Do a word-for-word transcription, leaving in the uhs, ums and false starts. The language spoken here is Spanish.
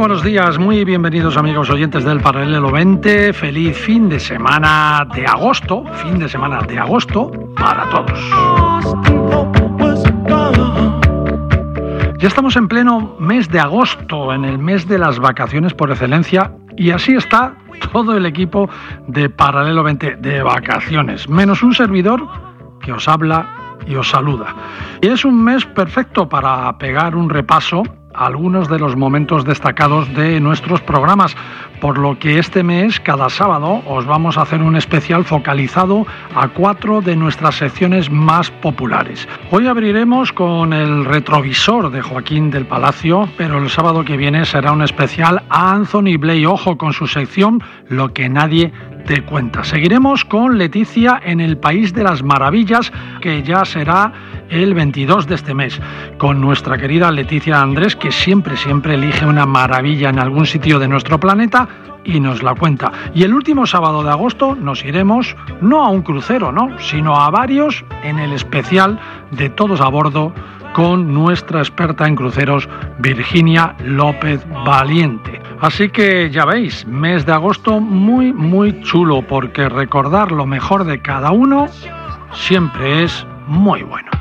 buenos días, muy bienvenidos amigos oyentes del Paralelo veinte. Feliz fin de semana de agosto, fin de semana de agosto para todos. Ya estamos en pleno mes de agosto, en el mes de las vacaciones por excelencia, y así está todo el equipo de Paralelo veinte de vacaciones, menos un servidor que os habla y os saluda. Y es un mes perfecto para pegar un repaso a algunos de los momentos destacados de nuestros programas, por lo que este mes, cada sábado, os vamos a hacer un especial focalizado a cuatro de nuestras secciones más populares. Hoy abriremos con el retrovisor de Joaquín del Palacio, pero el sábado que viene será un especial a Anthony Blay, ojo con su sección Lo que nadie te cuenta. Seguiremos con Leticia en el País de las Maravillas, que ya será el veintidós de este mes, con nuestra querida Leticia Andrés, que siempre, siempre elige una maravilla en algún sitio de nuestro planeta y nos la cuenta. Y el último sábado de agosto nos iremos no a un crucero, no, sino a varios en el especial de Todos a Bordo con nuestra experta en cruceros, Virginia López Valiente. Así que ya veis, mes de agosto muy, muy chulo, porque recordar lo mejor de cada uno siempre es muy bueno.